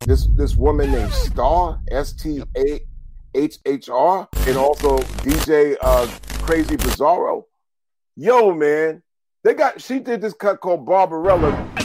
this woman named Star, STAHHR, and also DJ Crazy Bizarro. Yo, man, she did this cut called Barbarella.